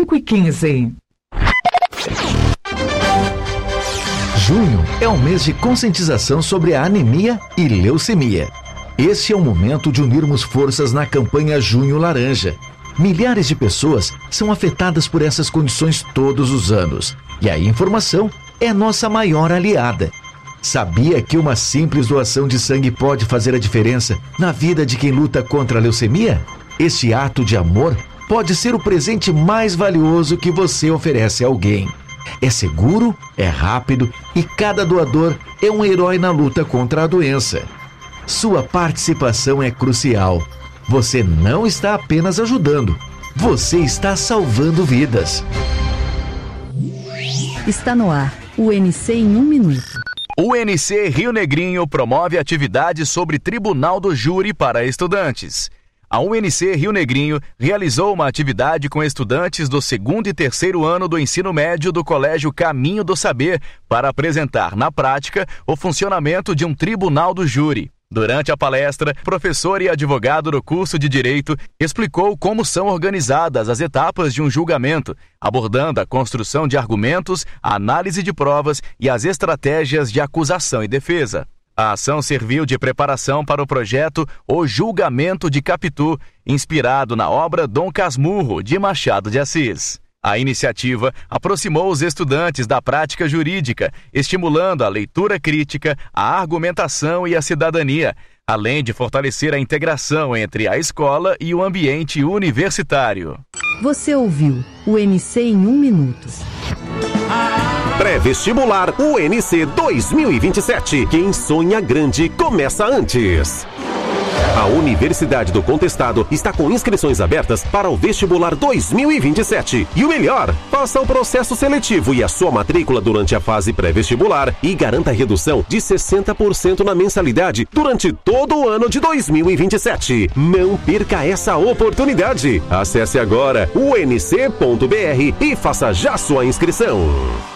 5h15. Junho é o mês de conscientização sobre a anemia e leucemia. Este é o momento de unirmos forças na campanha Junho Laranja. Milhares de pessoas são afetadas por essas condições todos os anos. E a informação é nossa maior aliada. Sabia que uma simples doação de sangue pode fazer a diferença na vida de quem luta contra a leucemia? Este ato de amor pode ser o presente mais valioso que você oferece a alguém. É seguro, é rápido e cada doador é um herói na luta contra a doença. Sua participação é crucial. Você não está apenas ajudando, você está salvando vidas. Está no ar, o UNC em 1 minuto. O UNC Rio Negrinho promove atividades sobre Tribunal do Júri para estudantes. A UNC Rio Negrinho realizou uma atividade com estudantes do 2º e 3º ano do ensino médio do Colégio Caminho do Saber para apresentar na prática o funcionamento de um Tribunal do Júri. Durante a palestra, professor e advogado do curso de Direito explicou como são organizadas as etapas de um julgamento, abordando a construção de argumentos, a análise de provas e as estratégias de acusação e defesa. A ação serviu de preparação para o projeto O Julgamento de Capitu, inspirado na obra Dom Casmurro, de Machado de Assis. A iniciativa aproximou os estudantes da prática jurídica, estimulando a leitura crítica, a argumentação e a cidadania, além de fortalecer a integração entre a escola e o ambiente universitário. Você ouviu o UNC em 1 minuto. Pré-vestibular UNC 2027. Quem sonha grande começa antes. A Universidade do Contestado está com inscrições abertas para o vestibular 2027. E o melhor, faça o processo seletivo e a sua matrícula durante a fase pré-vestibular e garanta redução de 60% na mensalidade durante todo o ano de 2027. Não perca essa oportunidade. Acesse agora unc.br e faça já sua inscrição.